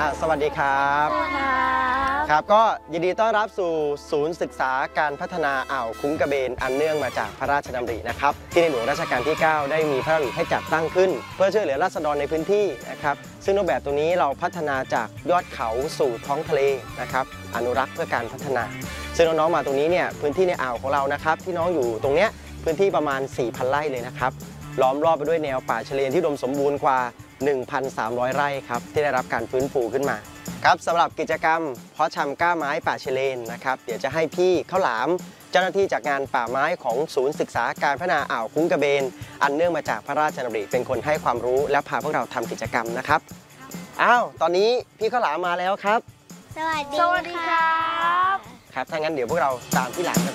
สวัสดีครับครับก็ยินดีต้อนรับสู่ศูนย์ศึกษาการพัฒนาอ่าวคุ้งกระเบนอันเนื่องมาจากพระราชดำรินะครับที่ในหลวงรัชกาลที่ 9 ได้มีพระดำริให้จัดตั้งขึ้นเพื่อช่วยเหลือราษฎรในพื้นที่นะครับซึ่งรูปแบบตรงนี้เราพัฒนาจากยอดเขาสู่ท้องทะเลนะครับอนุรักษ์เพื่อการพัฒนาซึ่งน้องๆมาตรงนี้เนี่ยพื้นที่ในอ่าวของเรานะครับที่น้องอยู่ตรงเนี้ยพื้นที่ประมาณ 4,000 ไร่เลยนะครับล้อมรอบไปด้วยแนวป่าชะเลที่อุดมสมบูรณ์กว่า 1,300 ไร่ครับที่ได้รับการฟื้นฟูขึ้นมาครับสำหรับกิจกรรมเพาะชำกล้าไม้ป่าชะเลนนะครับเดี๋ยวจะให้พี่ข้าวหลามเจ้าหน้าที่จากงานป่าไม้ของศูนย์ศึกษาการพัฒนาอ่าวคุ้งกระเบนอันเนื่องมาจากพระราชดำริเป็นคนให้ความรู้และพาพวกเราทำกิจกรรมนะครับตอนนี้พี่ข้าวหลามมาแล้วครับสวัสดีครับครับถ้างั้นเดี๋ยวพวกเราตามพี่หลามกัน